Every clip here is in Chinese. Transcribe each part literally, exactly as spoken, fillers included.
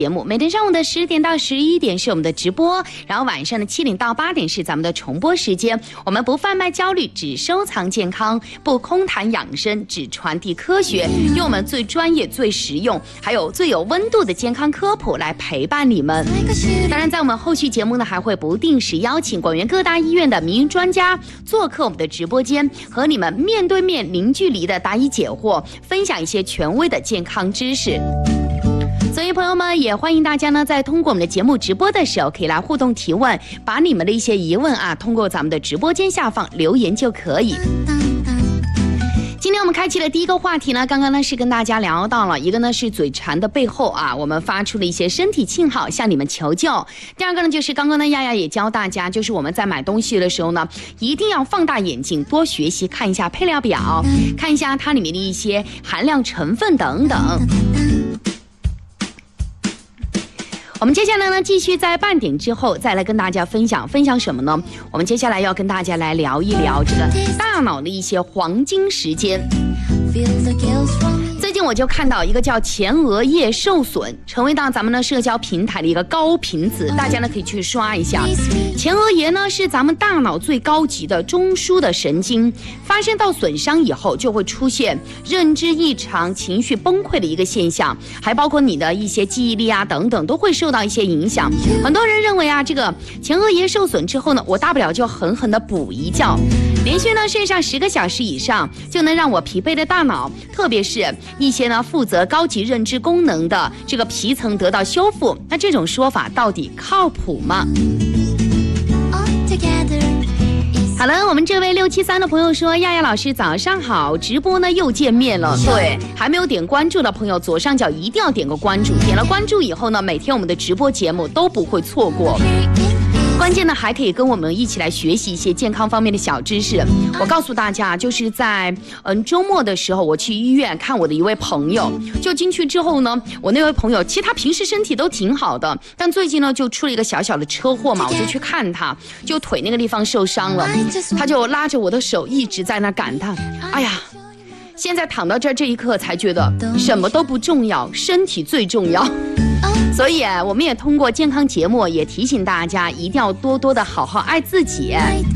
节目每天上午的十点到十一点是我们的直播，然后晚上的七点到八点是咱们的重播时间。我们不贩卖焦虑，只收藏健康；不空谈养生，只传递科学。用我们最专业、最实用，还有最有温度的健康科普来陪伴你们。当然，在我们后续节目呢，还会不定时邀请广元各大医院的名医专家做客我们的直播间，和你们面对面、零距离的答疑解惑，分享一些权威的健康知识。所以朋友们也欢迎大家呢，在通过我们的节目直播的时候，可以来互动提问，把你们的一些疑问啊，通过咱们的直播间下方留言就可以。今天我们开启的第一个话题呢，刚刚呢是跟大家聊到了一个呢是嘴馋的背后啊，我们发出了一些身体信号向你们求救。第二个呢就是刚刚呢亚亚也教大家，就是我们在买东西的时候呢，一定要放大眼睛，多学习，看一下配料表，看一下它里面的一些含量成分等等。我们接下来呢，继续在半点之后再来跟大家分享分享什么呢？我们接下来要跟大家来聊一聊这个大脑的一些黄金时间。最近我就看到一个叫前额叶受损，成为到咱们的社交平台的一个高频词，大家呢可以去刷一下。前额叶呢是咱们大脑最高级的中枢的神经，发生到损伤以后就会出现认知异常、情绪崩溃的一个现象，还包括你的一些记忆力啊等等都会受到一些影响。很多人认为啊，这个前额叶受损之后呢，我大不了就狠狠的补一觉，连续呢睡上十个小时以上，就能让我疲惫的大脑，特别是一些呢负责高级认知功能的这个皮层得到修复。那这种说法到底靠谱吗？好了，我们这位六七三的朋友说，亚亚老师早上好，直播呢又见面了。对，还没有点关注的朋友，左上角一定要点个关注，点了关注以后呢，每天我们的直播节目都不会错过。关键呢，还可以跟我们一起来学习一些健康方面的小知识。我告诉大家，就是在嗯周末的时候，我去医院看我的一位朋友，就进去之后呢，我那位朋友其实他平时身体都挺好的，但最近呢就出了一个小小的车祸嘛，我就去看他，就腿那个地方受伤了，他就拉着我的手一直在那感叹，哎呀，现在躺到这儿这一刻才觉得什么都不重要，身体最重要。所以我们也通过健康节目也提醒大家，一定要多多的好好爱自己，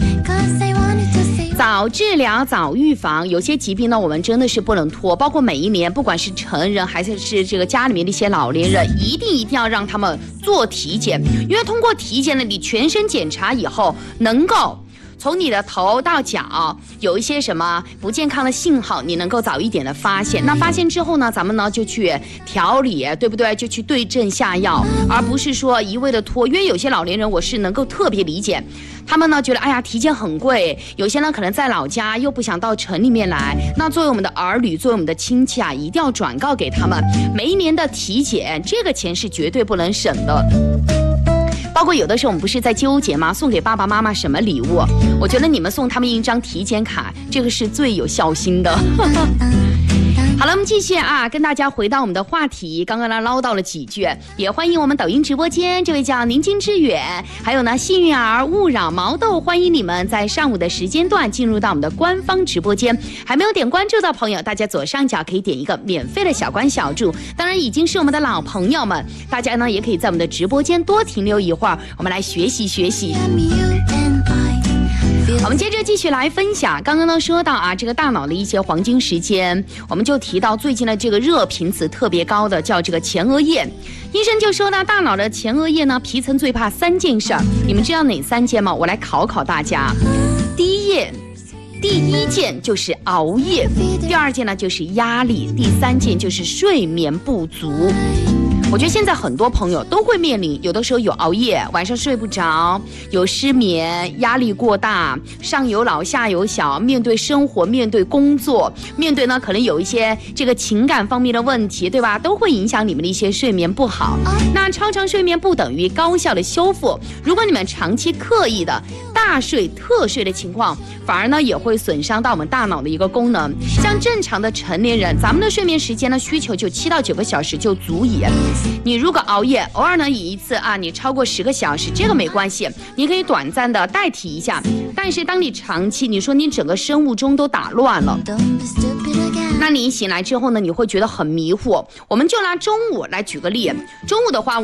早治疗早预防。有些疾病呢我们真的是不能拖，包括每一年不管是成人还是是这个家里面的一些老年人，一定一定要让他们做体检，因为通过体检呢，你全身检查以后能够从你的头到脚有一些什么不健康的信号，你能够早一点的发现。那发现之后呢，咱们呢就去调理，对不对？就去对症下药，而不是说一味的拖。因为有些老年人我是能够特别理解，他们呢觉得哎呀体检很贵，有些呢可能在老家又不想到城里面来。那作为我们的儿女，作为我们的亲戚啊，一定要转告给他们，每一年的体检这个钱是绝对不能省的。包括有的时候我们不是在纠结吗？送给爸爸妈妈什么礼物？我觉得你们送他们一张体检卡，这个是最有孝心的。好了，我们继续啊，跟大家回到我们的话题。刚刚呢唠叨了几句，也欢迎我们抖音直播间这位叫宁静致远，还有呢幸运儿、勿扰、毛豆，欢迎你们在上午的时间段进入到我们的官方直播间。还没有点关注的朋友，大家左上角可以点一个免费的小关小注。当然已经是我们的老朋友们，大家呢也可以在我们的直播间多停留一会儿，我们来学习学习。我们接着继续来分享，刚刚呢说到啊，这个大脑的一些黄金时间，我们就提到最近的这个热频词特别高的叫这个前额叶。医生就说呢，大脑的前额叶呢，皮层最怕三件事儿，你们知道哪三件吗？我来考考大家。第一页，第一件就是熬夜，第二件呢就是压力，第三件就是睡眠不足。我觉得现在很多朋友都会面临，有的时候有熬夜，晚上睡不着，有失眠，压力过大，上有老下有小，面对生活，面对工作，面对呢可能有一些这个情感方面的问题，对吧？都会影响你们的一些睡眠不好。那超长睡眠不等于高效的修复，如果你们长期刻意的大睡特睡的情况，反而呢也会损伤到我们大脑的一个功能。像正常的成年人，咱们的睡眠时间呢需求就七到九个小时就足以。你如果熬夜，偶尔呢以一次啊，你超过十个小时，这个没关系，你可以短暂的代替一下。但是当你长期，你说你整个生物钟都打乱了， 那你一醒来之后呢，你会觉得很迷糊。我们就拿中午来举个例，中午的话。